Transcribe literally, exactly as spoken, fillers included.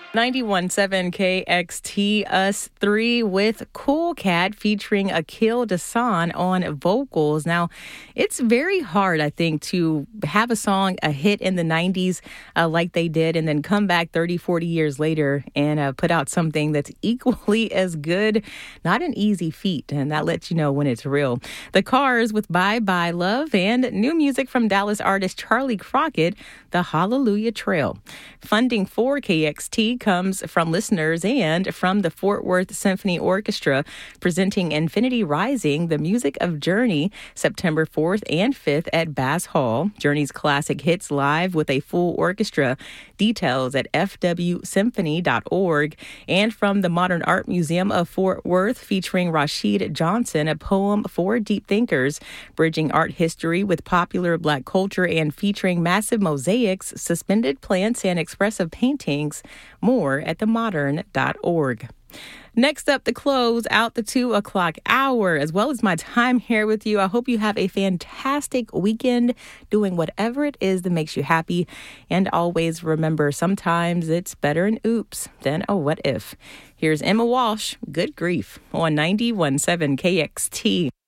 ninety-one point seven K X T, Us three with Cool Cat featuring Akil Dasan on vocals. Now, it's very hard, I think, to have a song a hit in the nineties uh, like they did and then come back thirty, forty years later and uh, put out something that's equally as good. Not an easy feat, and that lets you know when it's real. The Cars with Bye Bye Love and new music from Dallas artist Charlie Crockett, The Hallelujah Trail. Funding for K X T comes from listeners and from the Fort Worth Symphony Orchestra, presenting Infinity Rising, the music of Journey, September fourth and fifth at Bass Hall. Journey's classic hits live with a full orchestra. Details at f w symphony dot org. And from the Modern Art Museum of Fort Worth, featuring Rashid Johnson, a poem for deep thinkers, bridging art history with popular Black culture and featuring massive mosaics, suspended plants, and expressive paintings. More at the modern dot org. Next up, the close out the two o'clock hour, as well as my time here with you. I hope you have a fantastic weekend doing whatever it is that makes you happy. And always remember, sometimes it's better an oops than a what if. Here's Emma Walsh, Good Grief, on ninety-one point seven K X T.